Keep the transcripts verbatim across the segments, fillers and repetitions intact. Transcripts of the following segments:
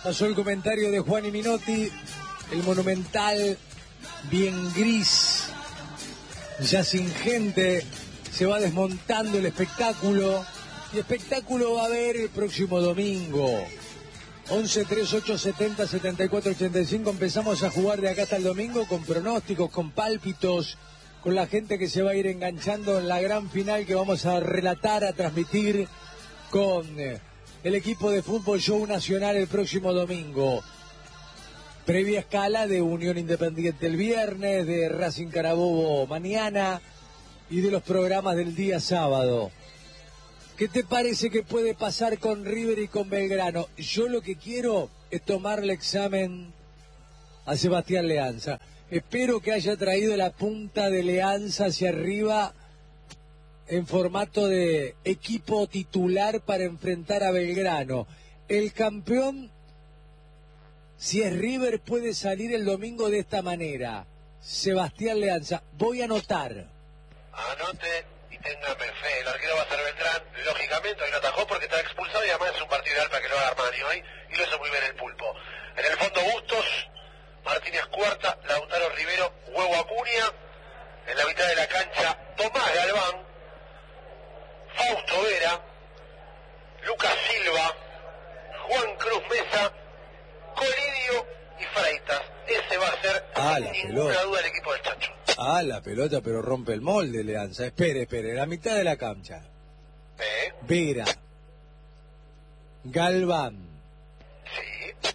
Pasó el comentario de Juan y Minotti, el Monumental bien gris, ya sin gente, se va desmontando el espectáculo, y espectáculo va a haber el próximo domingo. once, treinta y ocho, setenta, setenta y cuatro, ochenta y cinco, empezamos a jugar de acá hasta el domingo con pronósticos, con pálpitos, con la gente que se va a ir enganchando en la gran final que vamos a relatar, a transmitir con el equipo de Fútbol Show Nacional el próximo domingo. Previa escala de Unión Independiente el viernes, de Racing Carabobo mañana y de los programas del día sábado. ¿Qué te parece que puede pasar con River y con Belgrano? Yo lo que quiero es tomarle examen a Sebastián Leanza. Espero que haya traído la punta de Leanza hacia arriba en formato de equipo titular para enfrentar a Belgrano. El campeón, si es River, puede salir el domingo de esta manera. Sebastián Leanza, voy a anotar. Anote y téngame fe. El arquero va a ser Beltrán. Lógicamente hoy no atajó porque está expulsado y además es un partido ideal para que lo haga Armani hoy. Y lo hizo muy bien el Pulpo. En el fondo Bustos, Martínez Cuarta, Lautaro Rivero, Huevo Acuña. En la mitad de la cancha, Tomás Galván, Fausto Vera, Lucas Silva, Juan Cruz Mesa, Colidio y Freitas. Ese va a ser, ah, sin ninguna pelota. duda, el equipo del Chacho. Ah, la pelota, pero rompe el molde, Leanza. Espere, espere, la mitad de la cancha. ¿Eh? Vera, Galván, Sí.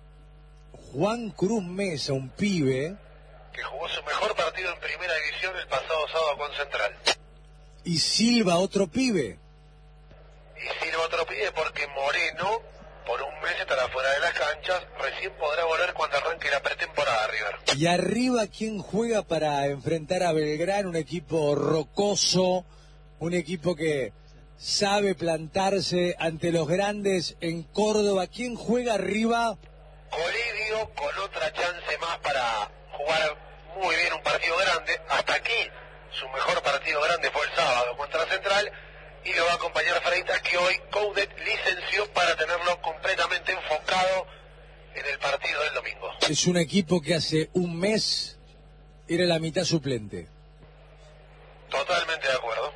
Juan Cruz Mesa, un pibe, Que jugó su mejor partido en primera división el pasado sábado con Central. y Silva, otro pibe. Y sirve otro pide porque Moreno, por un mes estará fuera de las canchas, recién podrá volver cuando arranque la pretemporada, River. Y arriba, ¿quién juega para enfrentar a Belgrano? Un equipo rocoso, un equipo que sabe plantarse ante los grandes en Córdoba. ¿Quién juega arriba? Colidio con otra chance más para jugar muy bien un partido grande. Hasta aquí su mejor partido grande fue el sábado contra Central. Y lo va a acompañar Freitas, que hoy Coudet licenció para tenerlo completamente enfocado en el partido del domingo. Es un equipo que hace un mes era la mitad suplente. Totalmente de acuerdo.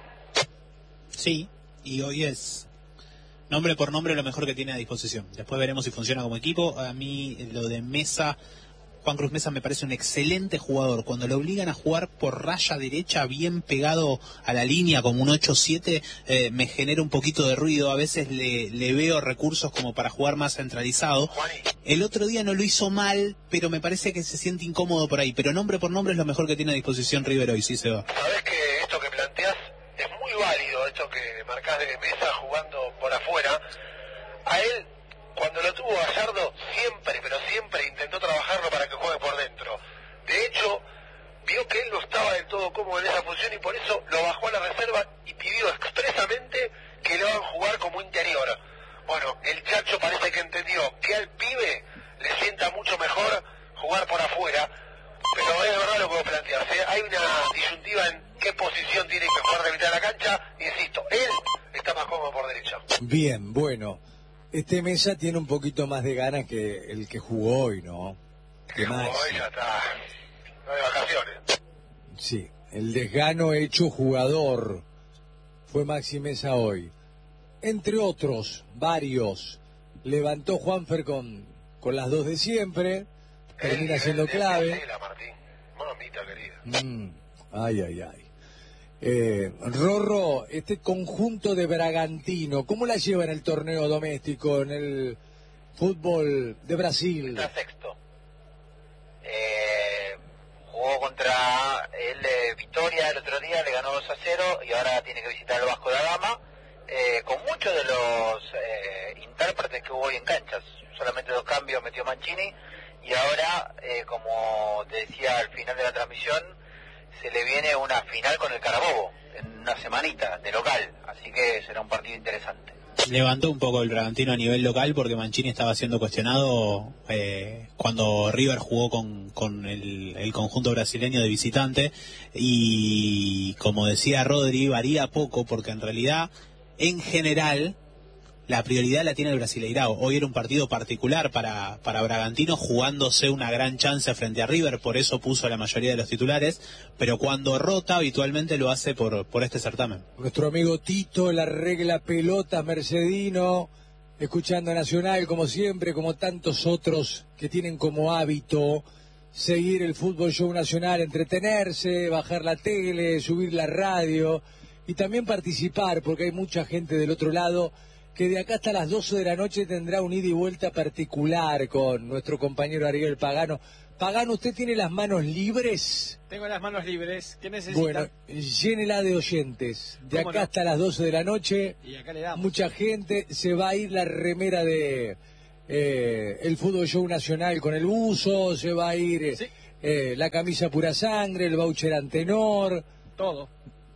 Sí, y hoy es nombre por nombre lo mejor que tiene a disposición. Después veremos si funciona como equipo. A mí lo de Mesa, Juan Cruz Mesa me parece un excelente jugador. Cuando lo obligan a jugar por raya derecha, bien pegado a la línea, como un ocho siete, eh, me genera un poquito de ruido. A veces le, le veo recursos como para jugar más centralizado. El otro día no lo hizo mal, pero me parece que se siente incómodo por ahí. Pero nombre por nombre es lo mejor que tiene a disposición River hoy, sí se va. Sabés que esto que planteás es muy válido, esto que marcás de Mesa jugando por afuera. A él, cuando lo tuvo Gallardo, siempre, pero siempre intentó trabajarlo para que juegue por dentro. De hecho, vio que él no estaba del todo cómodo en esa función y por eso lo bajó a la reserva y pidió expresamente que lo hagan jugar como interior. Bueno, el Chacho parece que entendió que al pibe le sienta mucho mejor jugar por afuera, pero es verdad lo que vos planteás, ¿eh? Hay una disyuntiva en qué posición tiene que jugar de mitad de la cancha. Insisto, él está más cómodo por derecha. Bien, bueno. Este Mesa tiene un poquito más de ganas que el que jugó hoy, ¿no? Que Maxi. Hoy ya está, no hay vacaciones. Sí, el desgano hecho jugador fue Maxi Mesa hoy. Entre otros, varios. Levantó Juanfer con, con las dos de siempre. Termina El siendo nivel de clave. Marcela, Martín. Mamita querida. Mm, ay, ay, ay. Eh, Rorro, este conjunto de Bragantino, ¿cómo la lleva en el torneo doméstico, en el fútbol de Brasil? Está sexto. Eh, jugó contra el eh, Vitoria el otro día, le ganó dos a cero y ahora tiene que visitar el Vasco da Gama, eh, con muchos de los eh, intérpretes que hubo hoy en canchas. Solamente dos cambios metió Mancini y ahora, eh, como te decía al final de la transmisión, se le viene una final con el Carabobo en una semanita de local, así que será un partido interesante. Levantó un poco el Bragantino a nivel local porque Mancini estaba siendo cuestionado eh, cuando River jugó con, con el, el conjunto brasileño de visitante, y como decía Rodri, varía poco porque en realidad, en general, la prioridad la tiene el Brasileirao. Hoy era un partido particular para, para Bragantino, jugándose una gran chance frente a River, por eso puso a la mayoría de los titulares, pero cuando rota habitualmente lo hace por, por este certamen. Nuestro amigo Tito, la regla pelotas mercedino, escuchando Nacional como siempre, como tantos otros que tienen como hábito seguir el Fútbol Show Nacional, entretenerse, bajar la tele, subir la radio y también participar, porque hay mucha gente del otro lado que de acá hasta las doce de la noche tendrá un ida y vuelta particular con nuestro compañero Ariel Pagano. Pagano, ¿usted tiene las manos libres? Tengo las manos libres. ¿Qué necesita? Bueno, llénela de oyentes. De acá no? hasta las doce de la noche, y acá le damos. Mucha gente, se va a ir la remera de eh, el Fútbol Show Nacional con el buzo, se va a ir sí. eh, la camisa pura sangre, el voucher Antenor. Todo.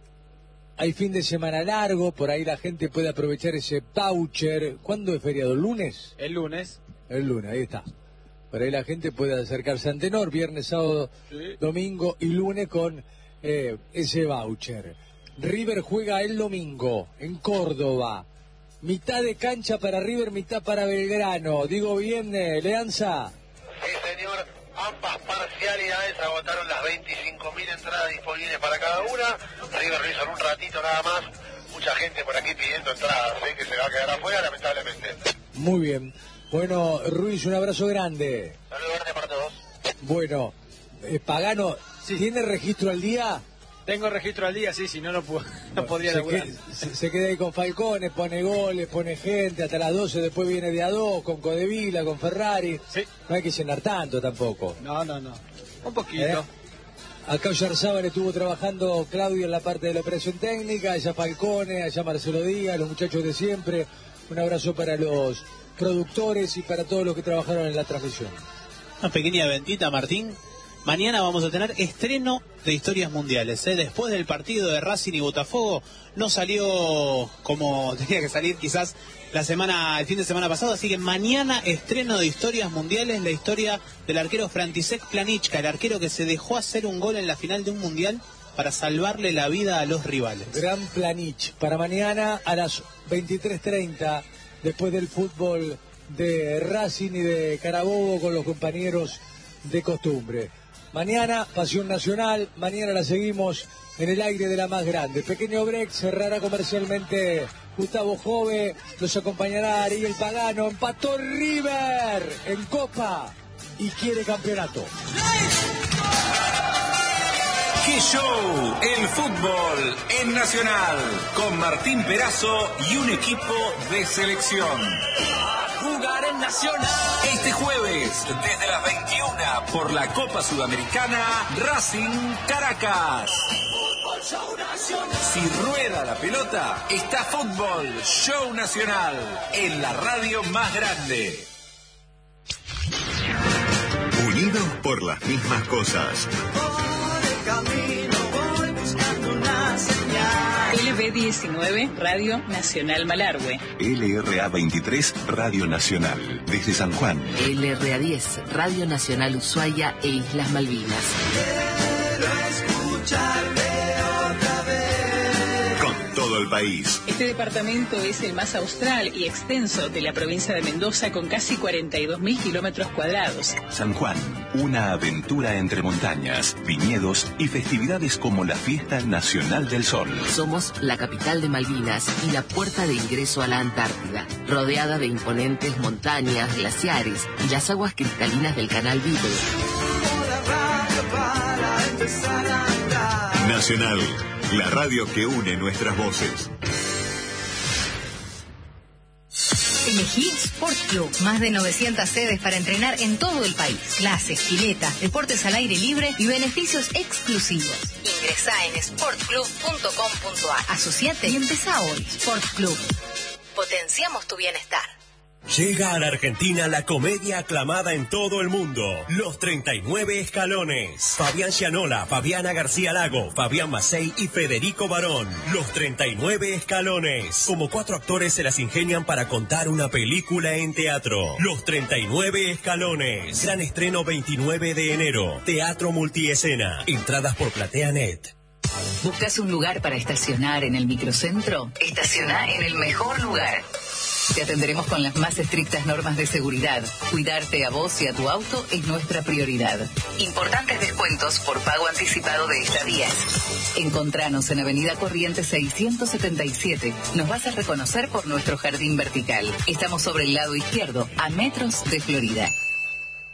Hay fin de semana largo, por ahí la gente puede aprovechar ese voucher. ¿Cuándo es feriado? ¿El lunes? El lunes. El lunes, ahí está. Por ahí la gente puede acercarse a Antenor, viernes, sábado, sí. domingo y lunes con eh, ese voucher. River juega el domingo en Córdoba. Mitad de cancha para River, mitad para Belgrano. Digo bien, eh, Leanza. Sí, señor. Ambas parcialidades agotaron las veinticinco mil entradas disponibles para cada una. River lo hizo en un ratito nada más. Mucha gente por aquí pidiendo entradas, ¿eh? Que se va a quedar afuera, lamentablemente. Muy bien. Bueno, Ruiz, un abrazo grande. Saludos grande para todos. Bueno, eh, Pagano, sí. ¿Tiene registro al día? Tengo registro al día, sí, si no, no, puedo, no podría se, laburar. que, se, se queda ahí con Falcone, pone goles, pone gente, hasta las doce, después viene de a dos, con Codevila, con Ferrari. Sí. No hay que llenar tanto tampoco. No, no, no. Un poquito. ¿Eh? Acá Oyarzábal estuvo trabajando Claudio en la parte de la operación técnica, allá Falcone, allá Marcelo Díaz, los muchachos de siempre. Un abrazo para los productores y para todos los que trabajaron en la transmisión. Una pequeña ventita, Martín. Mañana vamos a tener estreno de Historias Mundiales, ¿eh? Después del partido de Racing y Botafogo, no salió como tenía que salir quizás la semana, el fin de semana pasado, así que mañana estreno de Historias Mundiales, la historia del arquero František Planička, el arquero que se dejó hacer un gol en la final de un mundial para salvarle la vida a los rivales. Gran Planič, para mañana a las veintitrés treinta, después del fútbol de Racing y de Carabobo con los compañeros de costumbre. Mañana, Pasión Nacional, mañana la seguimos en el aire de la más grande. Pequeño break, cerrará comercialmente Gustavo Jove, los acompañará Ariel Pagano. Empató River en Copa y quiere campeonato. ¡Qué show! El fútbol en Nacional, con Martín Perazo y un equipo de selección. Jugar en Nacional. Este jueves, desde las veintiuna, por la Copa Sudamericana, Racing Caracas. Fútbol Show Nacional. Si rueda la pelota, está Fútbol Show Nacional, en la radio más grande. Unidos por las mismas cosas. Camino voy buscando una señal. L B diecinueve, Radio Nacional Malargüe. L R A veintitrés, Radio Nacional, desde San Juan. L R A diez, Radio Nacional Ushuaia e Islas Malvinas. Quiero escucharte otra vez. Con todo el país. Este departamento es el más austral y extenso de la provincia de Mendoza, con casi cuarenta y dos mil kilómetros cuadrados. San Juan, una aventura entre montañas, viñedos y festividades como la Fiesta Nacional del Sol. Somos la capital de Malvinas y la puerta de ingreso a la Antártida, rodeada de imponentes montañas, glaciares y las aguas cristalinas del Canal Beagle. Nacional, la radio que une nuestras voces. Elegí Sport Club. Más de novecientas sedes para entrenar en todo el país. Clases, pileta, deportes al aire libre y beneficios exclusivos. Ingresá en sport club punto com punto a r. Asociate y empezá hoy. Sport Club. Potenciamos tu bienestar. Llega a la Argentina la comedia aclamada en todo el mundo, Los treinta y nueve Escalones. Fabián Gianola, Fabiana García Lago, Fabián Macei y Federico Barón. Los treinta y nueve Escalones. Como cuatro actores se las ingenian para contar una película en teatro. Los treinta y nueve Escalones. Gran estreno veintinueve de enero. Teatro multiescena. Entradas por PlateaNet. ¿Buscas un lugar para estacionar en el microcentro? Estaciona en el mejor lugar. Te atenderemos con las más estrictas normas de seguridad. Cuidarte a vos y a tu auto es nuestra prioridad. Importantes descuentos por pago anticipado de estadías. Encontranos en Avenida Corrientes seiscientos setenta y siete. Nos vas a reconocer por nuestro jardín vertical. Estamos sobre el lado izquierdo, a metros de Florida.